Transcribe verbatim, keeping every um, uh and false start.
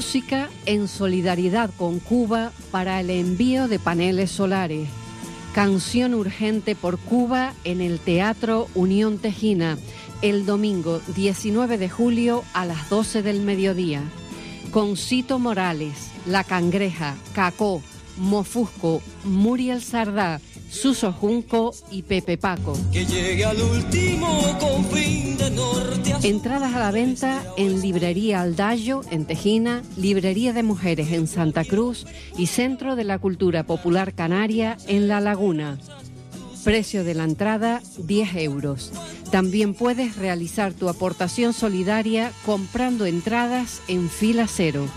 música en solidaridad con Cuba para el envío de paneles solares. Canción urgente por Cuba en el Teatro Unión Tejina, el domingo diecinueve de julio a las doce del mediodía. Con Cito Morales, La Cangreja, Cacó, Mofusco, Muriel Sardá, Suso Junco y Pepe Paco. Que llegue al último confín de norte a... Entradas a la venta en Librería Aldallo, en Tejina, Librería de Mujeres en Santa Cruz y Centro de la Cultura Popular Canaria en La Laguna. Precio de la entrada, diez euros. También puedes realizar tu aportación solidaria comprando entradas en Fila Cero.